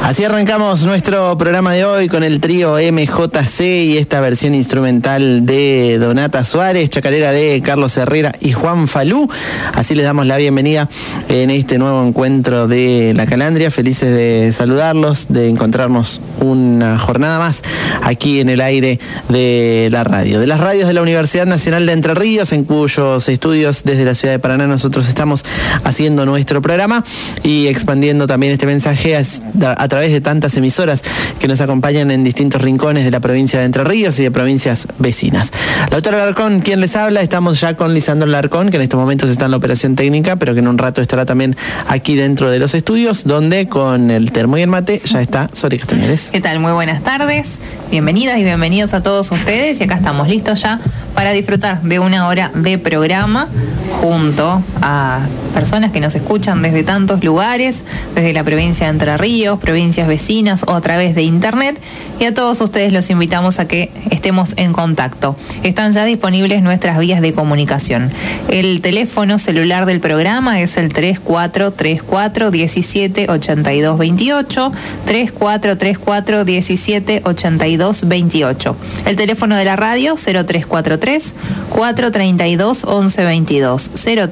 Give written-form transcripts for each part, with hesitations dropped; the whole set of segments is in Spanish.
Así arrancamos nuestro programa de hoy con el trío MJC y esta versión instrumental de Donata Suárez, chacarera de Carlos Herrera y Juan Falú. Así les damos la bienvenida en este nuevo encuentro de La Calandria. Felices de saludarlos, de encontrarnos una jornada más aquí en el aire de la radio. De las radios de la Universidad Nacional de Entre Ríos, en cuyos estudios desde la ciudad de Paraná nosotros estamos haciendo nuestro programa y expandiendo también este mensaje a través de tantas emisoras que nos acompañan en distintos rincones de la provincia de Entre Ríos y de provincias vecinas. La doctora Larcón, quien les habla, estamos ya con Lisandro Larcón, que en estos momentos está en la operación técnica, pero que en un rato estará también aquí dentro de los estudios, donde con el termo y el mate ya está Sori Castañeres. ¿Qué tal? Muy buenas tardes, bienvenidas y bienvenidos a todos ustedes, y acá estamos listos ya para disfrutar de una hora de programa junto a personas que nos escuchan desde tantos lugares, desde la provincia de Entre Ríos, provincias vecinas o a través de internet, y a todos ustedes los invitamos a que estemos en contacto. Están ya disponibles nuestras vías de comunicación. El teléfono celular del programa es el 3434-178228, 3434-178228. El teléfono de la radio 0343-432-1122,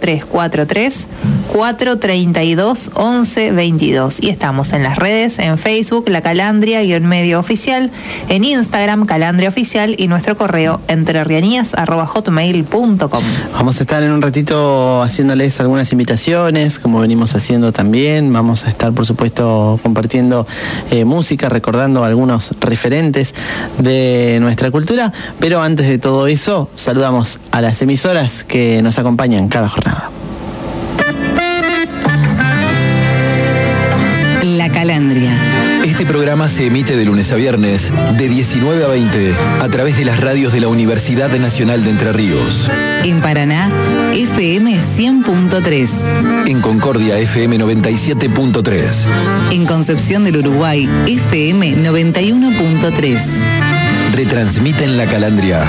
0343-432-1122. Y estamos en las redes, en Facebook, La Calandria y en Medio Oficial, en Instagram, Calandria Oficial, y nuestro correo entrerrianias@hotmail.com. Vamos a estar en un ratito haciéndoles algunas invitaciones, como venimos haciendo también. Vamos a estar, por supuesto, compartiendo música, recordando algunos referentes de nuestra cultura. Pero antes de todo eso, saludamos a las emisoras que nos acompañan cada jornada. La Calandria. Este programa se emite de lunes a viernes, de 19 a 20, a través de las radios de la Universidad Nacional de Entre Ríos. En Paraná, FM 100.3. En Concordia, FM 97.3. En Concepción del Uruguay, FM 91.3. Retransmiten La Calandria.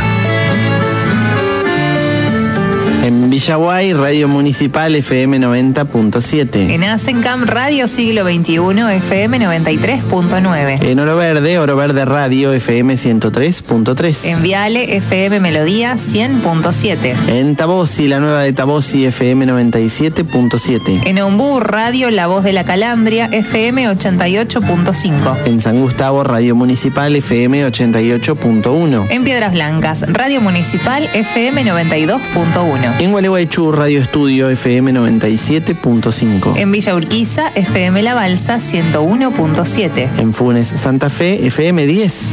En Villaguay, Radio Municipal, FM 90.7. En Asencam, Radio Siglo XXI, FM 93.9. En Oro Verde Radio, FM 103.3. En Viale, FM Melodía 100.7. En Tabosi, la nueva de Tabosi, FM 97.7. En Ombú, Radio La Voz de la Calandria, FM 88.5. En San Gustavo, Radio Municipal, FM 88.1. En Piedras Blancas, Radio Municipal, FM 92.1. En Gualeguaychú, Radio Estudio, FM 97.5. En Villa Urquiza, FM La Balsa 101.7. En Funes, Santa Fe, FM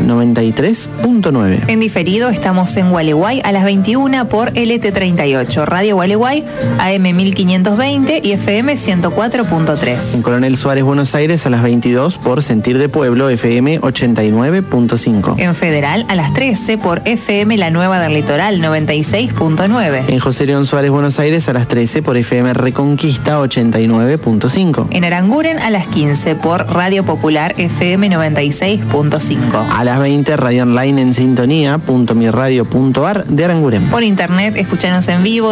93.9. En diferido estamos en Gualeguay a las 21 por LT38, Radio Gualeguay, AM 1520 y FM 104.3. En Coronel Suárez, Buenos Aires, a las 22 por Sentir de Pueblo, FM 89.5. En Federal a las 13 por FM La Nueva del Litoral 96.9. En José León Suárez, Buenos Aires, a las 13 por FM Reconquista 89.5. En Aranguren a las 15 por Radio Popular FM 96.5. A las 20 Radio Online en sintonía.miradio.ar de Aranguren. Por internet, escúchanos en vivo